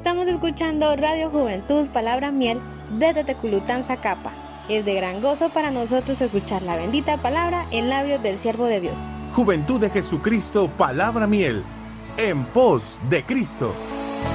Estamos escuchando Radio Juventud Palabra Miel desde Teculután, Zacapa. Es de gran gozo para nosotros escuchar la bendita palabra en labios del siervo de Dios. Juventud de Jesucristo, Palabra Miel, en pos de Cristo.